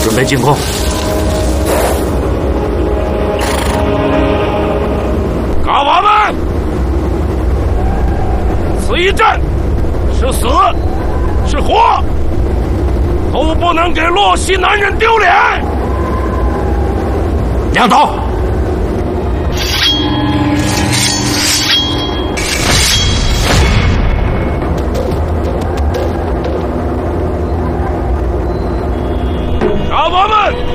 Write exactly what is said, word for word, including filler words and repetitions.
准备进攻。 嘎娃们，此一战是死是活，都不能给洛西男人丢脸。 亮刀！ 嘎娃们，